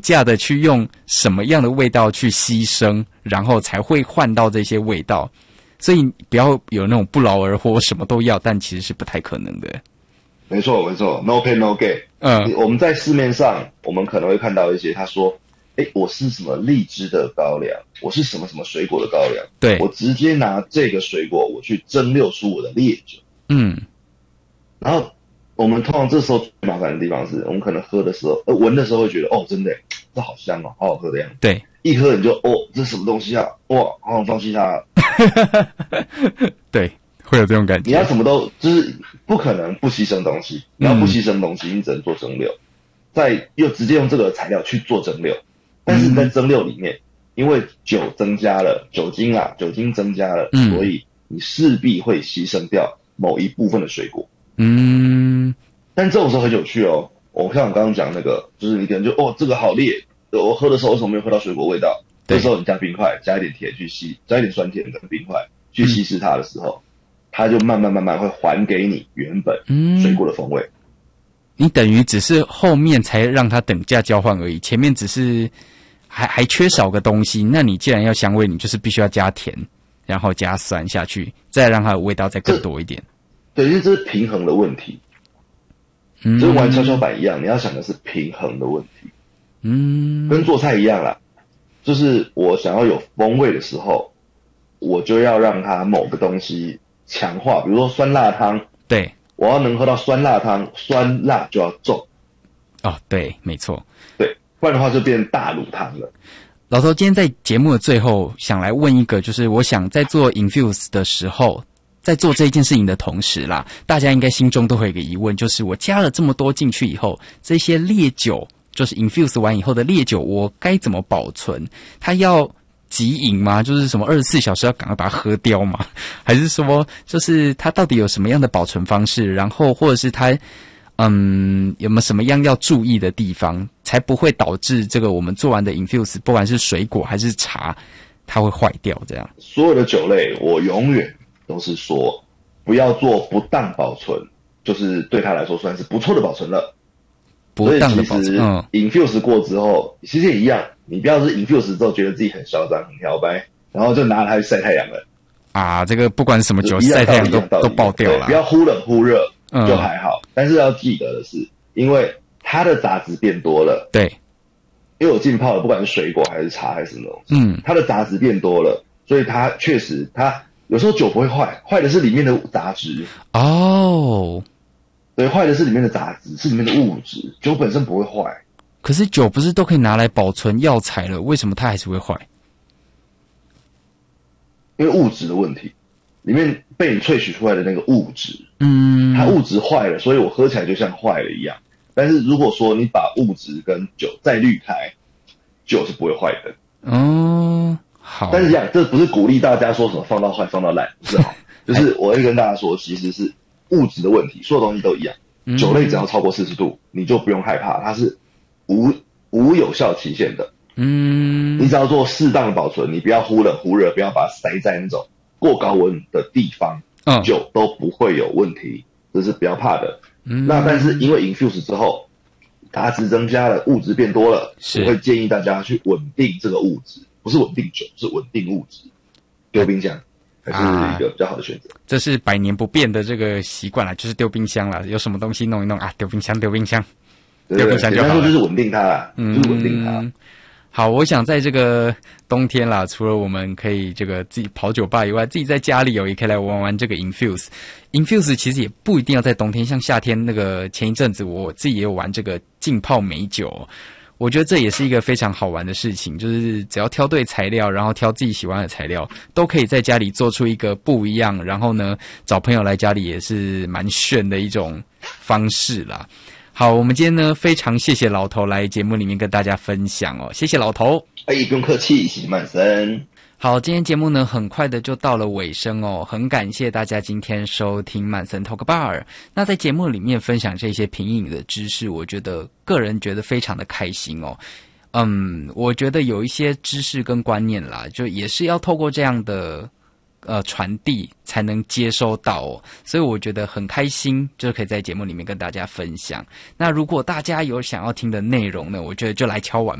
价的去用什么样的味道去牺牲，然后才会换到这些味道。所以不要有那种不劳而获什么都要，但其实是不太可能的。 没错没错 ，no pain no gain。我们在市面上，我们可能会看到一些他说，我是什么荔枝的高粱，我是什么什么水果的高粱， 对， 我直接拿这个水果我去蒸馏出我的烈酒。然后我们通常这时候最麻烦的地方是，我们可能喝的时候，闻的时候会觉得，真的，这好香哦，好好喝的样子。 对， 一喝你就，这是什么东西啊？哇，好想放弃它了。 对，会有这种感觉。 你要什么都就是不可能不牺牲东西，你要不牺牲东西，你只能做蒸馏，又直接用这个材料去做蒸馏。但是你在蒸馏里面，因为酒增加了酒精增加了，所以你势必会牺牲掉某一部分的水果。但这种时候很有趣哦。我像我刚刚讲那个，就是你可能就这个好烈，我喝的时候为什么没有喝到水果味道？这时候你加冰块，加一点甜去加一点酸甜跟冰块去稀释它的时候，它就慢慢会还给你原本水果的风味。 你等于只是后面才让它等价交换而已，前面只是还缺少个东西。那你既然要香味，你就是必须要加甜，然后加酸下去，再让它的味道再更多一点。 对，因为这是平衡的问题。就是玩跷跷板一样，你要想的是平衡的问题。跟做菜一样啦，就是我想要有风味的时候，我就要让它某个东西强化，比如说酸辣汤， 对， 我要能喝到酸辣汤，酸辣就要重。 对，没错， 对，不然的话就变大卤汤了。 老头，今天在节目的最后，想来问一个，就是我想在做 infuse 的时候，在做这件事情的同时啦，大家应该心中都会有一个疑问，就是我加了这么多进去以后，这些烈酒，就是 infuse 完以后的烈酒，我该怎么保存？它要即饮吗？就是什么24小时要赶快把它喝掉吗？还是说，就是它到底有什么样的保存方式？然后或者是它，有没有什么样要注意的地方，才不会导致这个我们做完的 infuse， 不管是水果还是茶，它会坏掉？这样， 所有的酒类，我永远都是说，不要做不当保存，就是对他来说算是不错的保存了。 不当的保存。 infuse 过之后，其实也一样，你不要是 infuse 之后觉得自己很嚣张、很摇摆，然后就拿它去晒太阳了。 这个不管是什么酒，晒太阳都爆掉了。 不要忽冷忽热就还好，但是要记得的是，因为它的杂质变多了。 对， 因为我浸泡了，不管是水果还是茶还是什么东西，它的杂质变多了，所以它确实有时候酒不会坏，坏的是里面的杂质。对，坏的是里面的杂质，是里面的物质，酒本身不会坏。 可是酒不是都可以拿来保存药材了，为什么它还是会坏？ 因为物质的问题，里面被你萃取出来的那个物质，它物质坏了，所以我喝起来就像坏了一样。但是如果说你把物质跟酒再滤开，酒是不会坏的。 好。 但是这不是鼓励大家说什么放到坏放到烂，不是好。就是我会跟大家说，其实是物质的问题，所有东西都一样。酒类只要超过40度，你就不用害怕，它是无有效期限的。你只要做适当的保存，你不要忽冷忽热，不要把它塞在那种过高温的地方，酒都不会有问题，这是不要怕的。那但是因为 infuse 之后，杂质增加了，物质变多了，我会建议大家去稳定这个物质，不是稳定酒，是稳定物质，丢冰箱还是一个比较好的选择。 这是百年不变的这个习惯啦，就是丢冰箱啦，有什么东西弄一弄丢冰箱，丢冰箱就好了。 简单说就是稳定它啦，就是稳定它。 好，我想在这个冬天啦，除了我们可以这个自己跑酒吧以外，自己在家里也可以来玩玩这个 infuse。infuse 其实也不一定要在冬天，像夏天那个前一阵子我自己也有玩这个浸泡美酒，我觉得这也是一个非常好玩的事情，就是只要挑对材料，然后挑自己喜欢的材料，都可以在家里做出一个不一样，然后呢找朋友来家里也是蛮炫的一种方式啦。好，我们今天呢非常谢谢老头来节目里面跟大家分享哦，谢谢老头。 不用客气，谢谢曼森。 好，今天节目呢很快的就到了尾声哦，很感谢大家今天收听曼森 Talk Bar。那在节目里面分享这些品饮的知识，我个人觉得非常的开心哦。我觉得有一些知识跟观念啦，就也是要透过这样的传递才能接收到哦，所以我觉得很开心，就可以在节目里面跟大家分享。那如果大家有想要听的内容呢，我觉得就来敲碗